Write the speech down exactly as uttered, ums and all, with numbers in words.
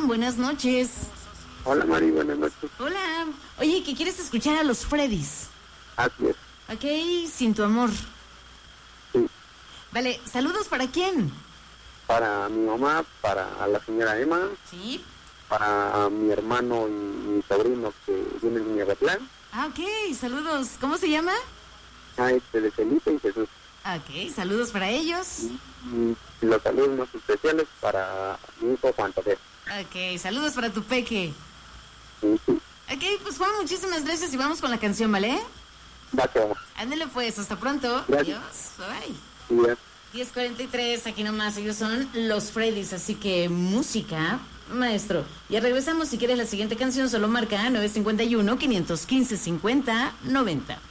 buenas noches. Hola, Mari, buenas noches. Hola. Oye, ¿qué quieres escuchar a los Freddys? Así es. Ok, Sin tu amor. Sí. Vale, ¿saludos para quién? Para mi mamá, para la señora Emma, Sí. para mi hermano y mi sobrino que vienen de Miahuatlán. Ah, ok, saludos. ¿Cómo se llama? A este de Felipe y Jesús. Ok, saludos para ellos. Y, y los saludos más especiales para mi hijo Juan Tadeo. Ok, saludos para tu peque. Sí, sí. Ok, pues Juan, muchísimas gracias y vamos con la canción, ¿vale? Va que va. Ándale pues, hasta pronto. Gracias. Adiós, bye. Sí, ya. diez cuarenta y tres, aquí nomás, ellos son los Freddys, así que música, maestro. Ya regresamos, si quieres la siguiente canción, solo marca nueve cinco uno, cinco uno cinco, cincuenta noventa.